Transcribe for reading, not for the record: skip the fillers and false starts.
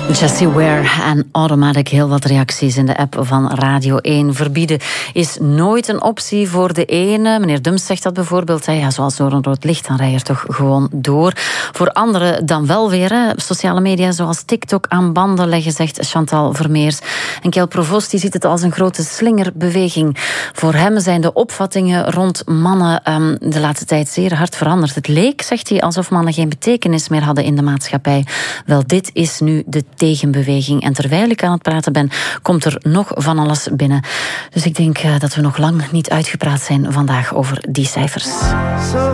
Jessie Ware en Automatic. Heel wat reacties in de app van Radio 1. Verbieden is nooit een optie voor de ene. Meneer Dums zegt dat bijvoorbeeld. Ja, zoals door een rood licht, dan rij je er toch gewoon door. Voor anderen dan wel weer. Hè. Sociale media zoals TikTok aan banden leggen, zegt Chantal Vermeers. En Kjell Provoost die ziet het als een grote slingerbeweging. Voor hem zijn de opvattingen rond mannen de laatste tijd zeer hard veranderd. Het leek, zegt hij, alsof mannen geen betekenis meer hadden in de maatschappij. Wel, dit is nu de tegenbeweging. En terwijl ik aan het praten ben, komt er nog van alles binnen. Dus ik denk dat we nog lang niet uitgepraat zijn vandaag over die cijfers.